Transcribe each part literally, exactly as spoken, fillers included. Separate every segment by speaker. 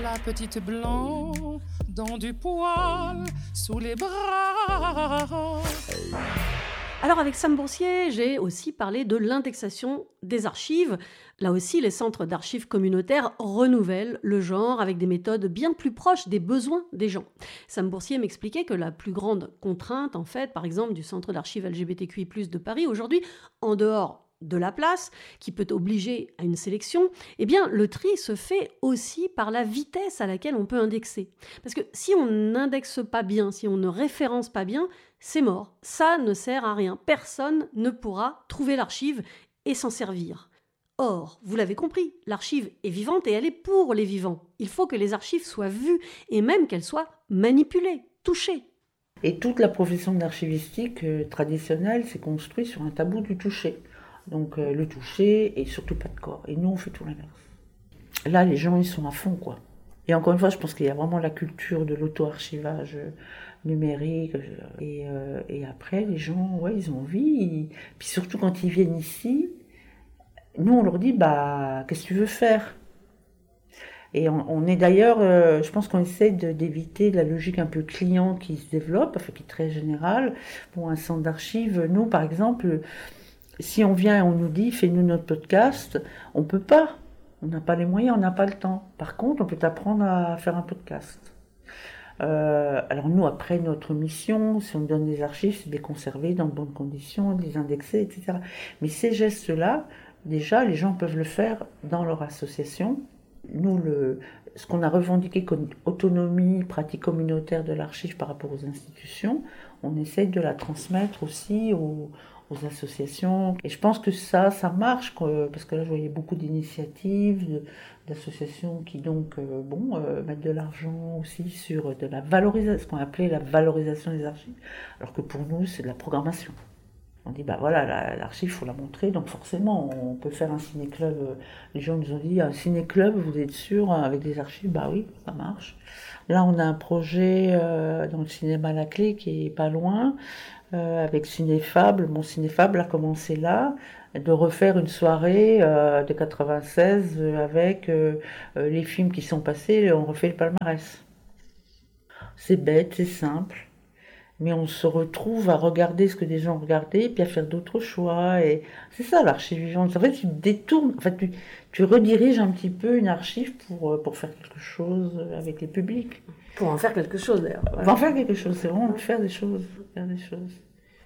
Speaker 1: La petite blanc dans du poil sous les bras.
Speaker 2: Alors avec Sam Boursier, j'ai aussi parlé de l'indexation des archives. Là aussi, les centres d'archives communautaires renouvellent le genre avec des méthodes bien plus proches des besoins des gens. Sam Boursier m'expliquait que la plus grande contrainte, en fait, par exemple, du centre d'archives L G B T Q I plus, de Paris, aujourd'hui, en dehors de la place, qui peut obliger à une sélection, eh bien, le tri se fait aussi par la vitesse à laquelle on peut indexer. Parce que si on n'indexe pas bien, si on ne référence pas bien, c'est mort. Ça ne sert à rien. Personne ne pourra trouver l'archive et s'en servir. Or, vous l'avez compris, l'archive est vivante et elle est pour les vivants. Il faut que les archives soient vues et même qu'elles soient manipulées, touchées.
Speaker 3: Et toute la profession d'archivistique euh, traditionnelle s'est construite sur un tabou du toucher. Donc euh, le toucher et surtout pas de corps. Et nous, on fait tout l'inverse. Là, les gens, ils sont à fond, quoi. Et encore une fois, je pense qu'il y a vraiment la culture de l'auto-archivage numérique. Et, euh, et après, les gens, ouais, ils ont envie. Ils... Puis surtout quand ils viennent ici, nous, on leur dit, bah, qu'est-ce que tu veux faire ? Et on, on est d'ailleurs, euh, je pense qu'on essaie de, d'éviter la logique un peu client qui se développe, enfin qui est très générale. Pour un centre d'archives, nous, par exemple, si on vient et on nous dit, fais-nous notre podcast, on ne peut pas. On n'a pas les moyens, on n'a pas le temps. Par contre, on peut t'apprendre à faire un podcast. Euh, alors nous, après, notre mission, si on nous donne des archives, c'est de les conserver dans de bonnes conditions, de les indexer, et cetera. Mais ces gestes-là, déjà, les gens peuvent le faire dans leur association. Nous, le, ce qu'on a revendiqué comme autonomie, pratique communautaire de l'archive par rapport aux institutions, on essaye de la transmettre aussi aux, aux associations. Et je pense que ça, ça marche, parce que là, je voyais beaucoup d'initiatives, de, d'associations qui donc, euh, bon, euh, mettent de l'argent aussi sur de la valorisation, ce qu'on appelait la valorisation des archives, alors que pour nous, c'est de la programmation. On dit, bah voilà, la, l'archive, il faut la montrer, donc forcément, on peut faire un ciné-club. Les gens nous ont dit, un ciné-club, vous êtes sûr, avec des archives ? Bah oui, ça marche. Là, on a un projet euh, dans le cinéma La Clé, qui est pas loin, euh, avec Cinéfable. Mon Cinéfable a commencé là, de refaire une soirée euh, de quatre-vingt-seize avec euh, les films qui sont passés, on refait le palmarès. C'est bête, c'est simple. Mais on se retrouve à regarder ce que des gens regardaient, puis à faire d'autres choix. Et c'est ça l'archive vivante. En fait, tu détournes, en fait, tu, tu rediriges un petit peu une archive pour, pour faire quelque chose avec les publics.
Speaker 2: Pour en faire quelque chose, d'ailleurs.
Speaker 3: Pour en faire quelque chose, c'est vraiment de faire des choses. Faire des choses.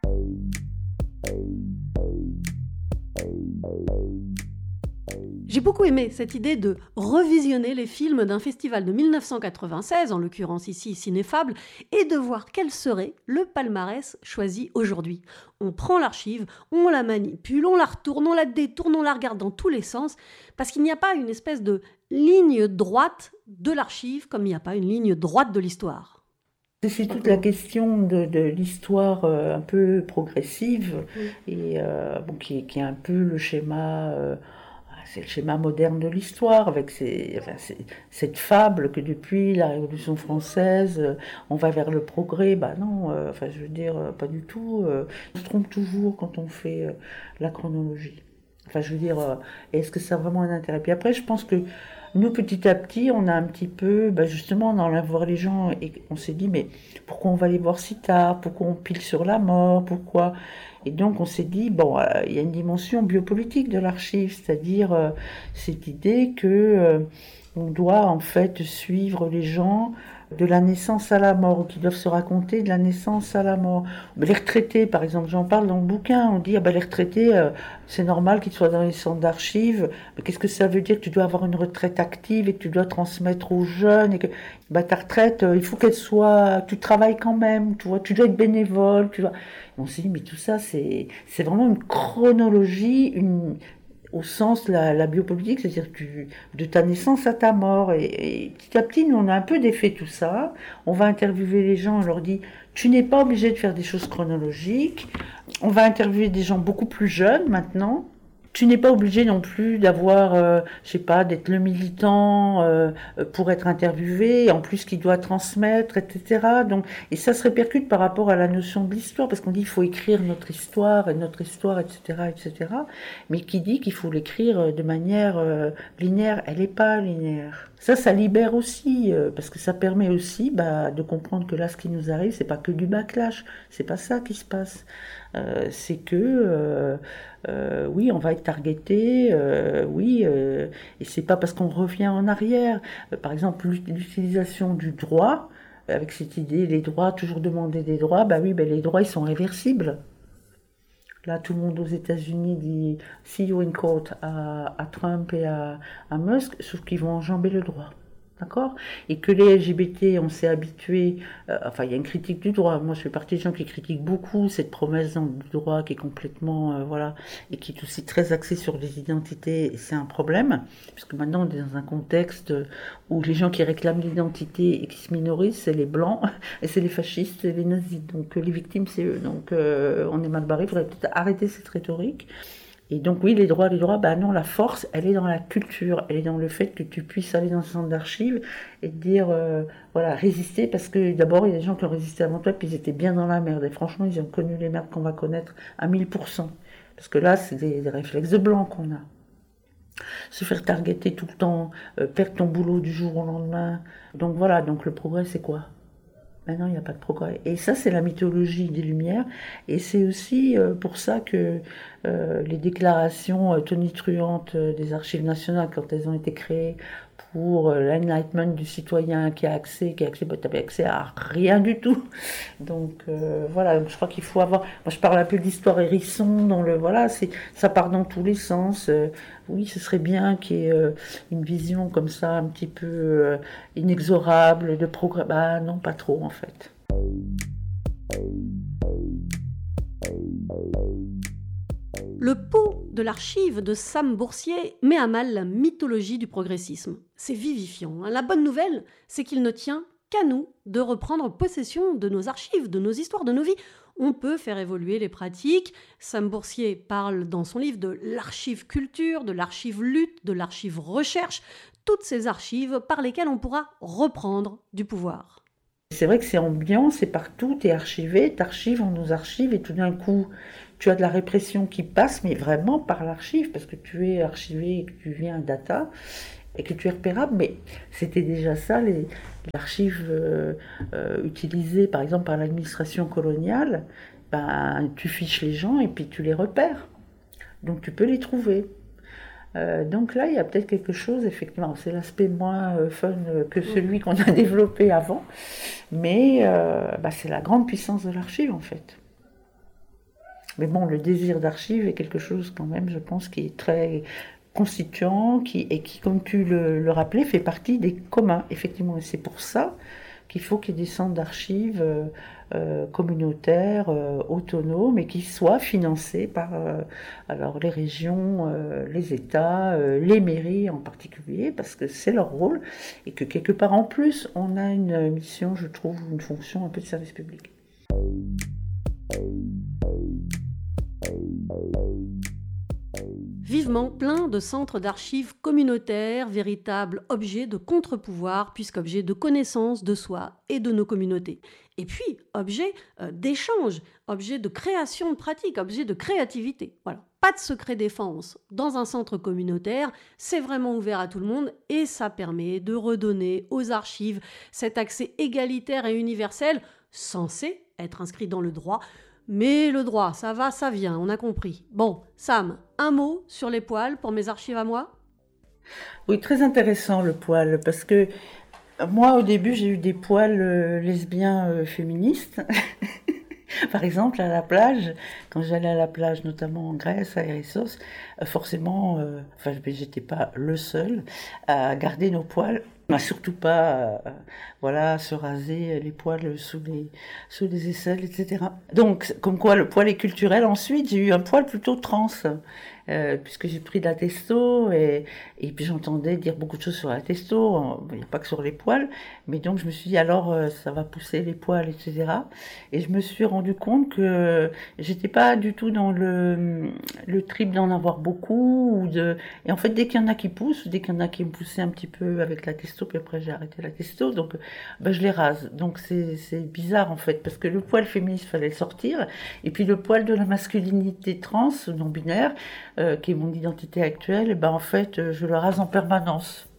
Speaker 2: J'ai beaucoup aimé cette idée de revisionner les films d'un festival de mille neuf cent quatre-vingt-seize, en l'occurrence ici Cinéfable, et de voir quel serait le palmarès choisi aujourd'hui. On prend l'archive, on la manipule, on la retourne, on la détourne, on la regarde dans tous les sens, parce qu'il n'y a pas une espèce de ligne droite de l'archive, comme il n'y a pas une ligne droite de l'histoire.
Speaker 3: C'est toute la question de, de l'histoire euh, un peu progressive, mmh. et euh, bon, qui, qui est un peu le schéma... Euh, C'est le schéma moderne de l'histoire, avec ces, enfin, ces, cette fable que depuis la Révolution française, euh, on va vers le progrès. Bah non, euh, enfin, je veux dire, euh, pas du tout. Euh, on se trompe toujours quand on fait euh, la chronologie. Enfin, je veux dire, euh, est-ce que ça a vraiment un intérêt ? Puis après, je pense que nous, petit à petit, on a un petit peu, bah justement, on allait voir les gens et on s'est dit, mais pourquoi on va les voir si tard ? Pourquoi on pile sur la mort ? Pourquoi ? Et donc on s'est dit, bon, euh, il y a une dimension biopolitique de l'archive, c'est-à-dire euh, cette idée que euh, on doit en fait suivre les gens de la naissance à la mort, ou qui doivent se raconter de la naissance à la mort. Les retraités, par exemple, j'en parle dans le bouquin, on dit, ah ben, les retraités, euh, c'est normal qu'ils soient dans les centres d'archives, mais qu'est-ce que ça veut dire que tu dois avoir une retraite active et que tu dois transmettre aux jeunes, et que bah, ta retraite, euh, il faut qu'elle soit, tu travailles quand même, tu vois, tu dois être bénévole, tu vois. Et on s'est dit, mais tout ça, c'est, c'est vraiment une chronologie, une... au sens la, la biopolitique, c'est-à-dire tu, de ta naissance à ta mort. Et, et petit à petit, nous, on a un peu défait tout ça. On va interviewer les gens, on leur dit, tu n'es pas obligé de faire des choses chronologiques. On va interviewer des gens beaucoup plus jeunes maintenant, Tu n'es pas obligé non plus d'avoir, euh, je sais pas, d'être le militant euh, pour être interviewé, en plus qui doit transmettre, et cetera. Donc, et ça se répercute par rapport à la notion de l'histoire, parce qu'on dit qu'il faut écrire notre histoire, et notre histoire, et cetera, et cetera. Mais qui dit qu'il faut l'écrire de manière euh, linéaire, elle n'est pas linéaire. Ça, ça libère aussi, euh, parce que ça permet aussi bah, de comprendre que là, ce qui nous arrive, c'est pas que du backlash, c'est pas ça qui se passe. Euh, c'est que, euh, euh, oui, on va être targeté, euh, oui, euh, et c'est pas parce qu'on revient en arrière. Euh, par exemple, l'utilisation du droit, avec cette idée, les droits, toujours demander des droits, bah oui, bah les droits, ils sont réversibles. Là, tout le monde aux États-Unis dit « see you in court » à, à Trump et à, à Musk, sauf qu'ils vont enjamber le droit. D'accord ? Et que les L G B T, on s'est habitué, euh, enfin il y a une critique du droit, moi je fais partie des gens qui critiquent beaucoup cette promesse dans le droit qui est complètement, euh, voilà, et qui est aussi très axée sur les identités, et c'est un problème, puisque maintenant on est dans un contexte où les gens qui réclament l'identité et qui se minorisent, c'est les blancs, et c'est les fascistes et les nazis, donc euh, les victimes c'est eux, donc euh, on est mal barré, il faudrait peut-être arrêter cette rhétorique. Et donc oui, les droits, les droits, bah non, la force, elle est dans la culture, elle est dans le fait que tu puisses aller dans un centre d'archives et te dire, euh, voilà, résister, parce que d'abord, il y a des gens qui ont résisté avant toi, puis ils étaient bien dans la merde, et franchement, ils ont connu les merdes qu'on va connaître à mille pour cent. Parce que là, c'est des, des réflexes de blanc qu'on a. Se faire targeter tout le temps, euh, perdre ton boulot du jour au lendemain. Donc voilà, donc le progrès, c'est quoi ? Maintenant, il n'y a pas de progrès. Et ça, c'est la mythologie des Lumières. Et c'est aussi euh, pour ça que euh, les déclarations euh, tonitruantes euh, des Archives nationales, quand elles ont été créées pour euh, l'enlightenment du citoyen qui a accès, qui a accès, bah, t'avais accès à rien du tout. Donc euh, voilà, donc, je crois qu'il faut avoir. Moi, je parle un peu d'histoire hérisson, dans le voilà, c'est ça part dans tous les sens. Euh, oui, ce serait bien qu'il y ait euh, une vision comme ça, un petit peu euh, inexorable de progrès. Bah non, pas trop en fait.
Speaker 2: Le pot de l'archive de Sam Boursier met à mal la mythologie du progressisme. C'est vivifiant. La bonne nouvelle, c'est qu'il ne tient qu'à nous de reprendre possession de nos archives, de nos histoires, de nos vies. On peut faire évoluer les pratiques. Sam Boursier parle dans son livre de l'archive culture, de l'archive lutte, de l'archive recherche, toutes ces archives par lesquelles on pourra reprendre du pouvoir.
Speaker 3: C'est vrai que c'est ambiant, c'est partout, t'es archivé, t'archives, on nous archive, et tout d'un coup, tu as de la répression qui passe, mais vraiment par l'archive, parce que tu es archivé et que tu viens data, et que tu es repérable, mais c'était déjà ça, les, l'archive euh, euh, utilisée par exemple par l'administration coloniale, ben, tu fiches les gens et puis tu les repères, donc tu peux les trouver. Euh, donc là, il y a peut-être quelque chose, effectivement, c'est l'aspect moins euh, fun que celui qu'on a développé avant, mais euh, bah, c'est la grande puissance de l'archive, en fait. Mais bon, le désir d'archive est quelque chose, quand même, je pense, qui est très constituant, qui, et qui, comme tu le, le rappelais, fait partie des communs, effectivement. Et c'est pour ça qu'il faut qu'il y ait des centres d'archives euh, euh, communautaires, euh, autonomes, et qui soient financés par euh, alors les régions, euh, les États, euh, les mairies en particulier, parce que c'est leur rôle, et que quelque part en plus, on a une mission, je trouve, une fonction un peu de service public.
Speaker 2: Vivement plein de centres d'archives communautaires, véritables objets de contre-pouvoir, puisqu'objets de connaissance de soi et de nos communautés. Et puis, objets euh, d'échange, objets de création de pratiques, objets de créativité. Voilà, pas de secret défense dans un centre communautaire, c'est vraiment ouvert à tout le monde et ça permet de redonner aux archives cet accès égalitaire et universel, censé être inscrit dans le droit. Mais le droit, ça va, ça vient, on a compris. Bon, Sam, un mot sur les poils pour mes archives à moi ?
Speaker 3: Oui, très intéressant le poil, parce que moi, au début, j'ai eu des poils euh, lesbiens euh, féministes. Par exemple, à la plage, quand j'allais à la plage, notamment en Grèce, à Hérissos, euh, forcément, euh, enfin, j'étais pas le seul à garder nos poils. Mais surtout pas, euh, voilà, se raser les poils sous les, sous les aisselles, et cetera. Donc, comme quoi le poil est culturel. Ensuite, j'ai eu un poil plutôt trans. euh, puisque j'ai pris de la testo et, et puis j'entendais dire beaucoup de choses sur la testo, il n'y a pas que sur les poils, mais donc je me suis dit alors euh, ça va pousser les poils, et cetera. Et je me suis rendu compte que j'étais pas du tout dans le, le trip d'en avoir beaucoup, ou de, et en fait dès qu'il y en a qui poussent, dès qu'il y en a qui me poussaient un petit peu avec la testo, puis après j'ai arrêté la testo, donc ben, je les rase. Donc c'est, c'est bizarre en fait, parce que le poil féministe fallait sortir, et puis le poil de la masculinité trans, non binaire, euh, qui est mon identité actuelle, et ben en fait je le rase en permanence.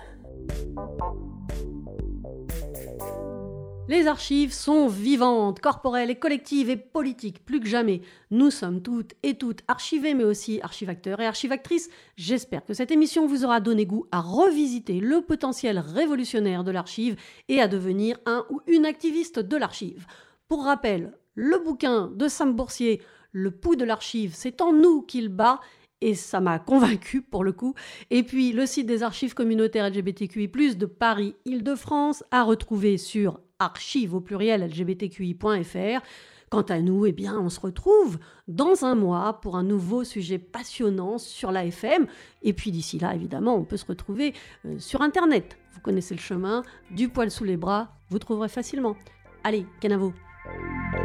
Speaker 2: Les archives sont vivantes, corporelles et collectives et politiques, plus que jamais. Nous sommes toutes et toutes archivées, mais aussi archivacteurs et archivactrices. J'espère que cette émission vous aura donné goût à revisiter le potentiel révolutionnaire de l'archive et à devenir un ou une activiste de l'archive. Pour rappel, le bouquin de Sam Boursier, Le pouls de l'archive, c'est en nous qu'il bat. Et ça m'a convaincue pour le coup. Et puis le site des archives communautaires L G B T Q I plus, de Paris-Île-de-France à retrouver sur archives au pluriel L G B T Q I point F R. Quant à nous, eh bien, on se retrouve dans un mois pour un nouveau sujet passionnant sur l'A F M. Et puis d'ici là, évidemment, on peut se retrouver euh, sur Internet. Vous connaissez le chemin, du poil sous les bras, vous trouverez facilement. Allez, canavo.